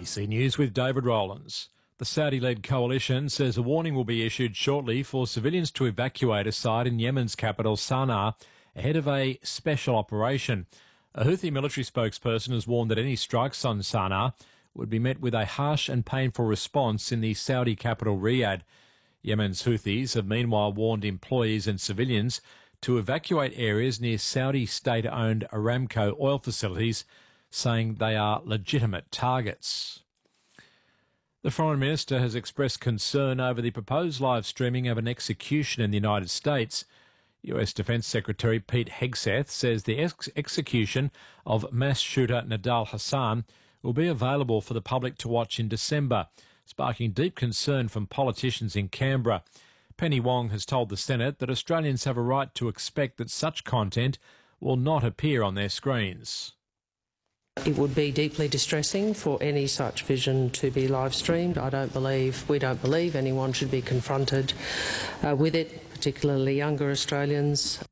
ABC News with David Rowlands. The Saudi-led coalition says a warning will be issued shortly for civilians to evacuate a site in Yemen's capital, Sana'a, ahead of a special operation. A Houthi military spokesperson has warned that any strikes on Sana'a would be met with a harsh and painful response in the Saudi capital, Riyadh. Yemen's Houthis have meanwhile warned employees and civilians to evacuate areas near Saudi state-owned Aramco oil facilities, saying they are legitimate targets. The Foreign Minister has expressed concern over the proposed live streaming of an execution in the United States. US Defence Secretary Pete Hegseth says the execution of mass shooter Nidal Hasan will be available for the public to watch in December, sparking deep concern from politicians in Canberra. Penny Wong has told the Senate that Australians have a right to expect that such content will not appear on their screens. It would be deeply distressing for any such vision to be live streamed. We don't believe anyone should be confronted with it, particularly younger Australians.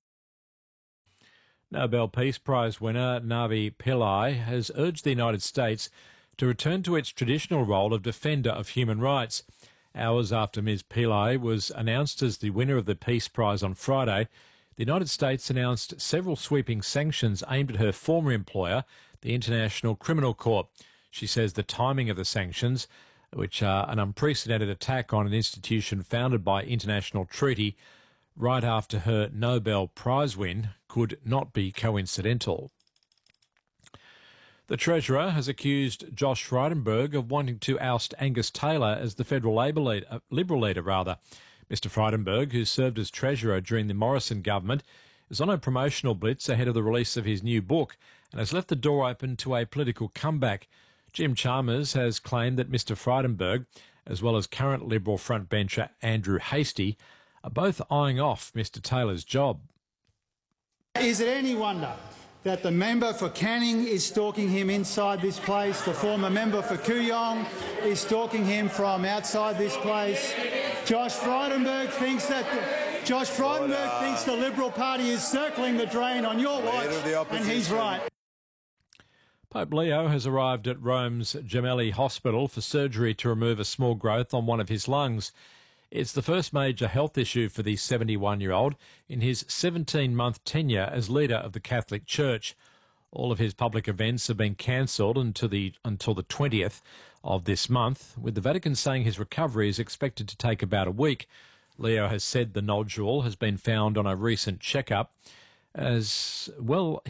Nobel Peace Prize winner Navi Pillai has urged the United States to return to its traditional role of defender of human rights. Hours after Ms Pillai was announced as the winner of the Peace Prize on Friday, the United States announced several sweeping sanctions aimed at her former employer, the International Criminal Court. She says the timing of the sanctions, which are an unprecedented attack on an institution founded by international treaty right after her Nobel Prize win, could not be coincidental. The Treasurer has accused Josh Frydenberg of wanting to oust Angus Taylor as the federal Liberal leader. Mr Frydenberg, who served as Treasurer during the Morrison government, is on a promotional blitz ahead of the release of his new book and has left the door open to a political comeback. Jim Chalmers has claimed that Mr Frydenberg, as well as current Liberal frontbencher Andrew Hastie, are both eyeing off Mr Taylor's job. Is it any wonder that the member for Canning is stalking him inside this place, the former member for Kooyong is stalking him from outside this place? Josh Frydenberg thinks the Liberal Party is circling the drain on your watch, and he's right. Pope Leo has arrived at Rome's Gemelli Hospital for surgery to remove a small growth on one of his lungs. It's the first major health issue for the 71-year-old in his 17-month tenure as leader of the Catholic Church. All of his public events have been cancelled until the 20th of this month, with the Vatican saying his recovery is expected to take about a week. Leo has said the nodule has been found on a recent checkup. As well,